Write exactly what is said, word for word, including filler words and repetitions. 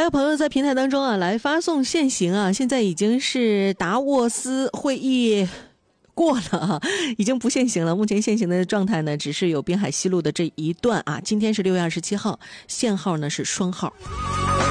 还有朋友在平台当中啊来发送限行啊，现在已经是达沃斯会议过了啊，已经不限行了。目前限行的状态呢，只是有滨海西路的这一段啊。今天是六月二十七号，限号呢是双号。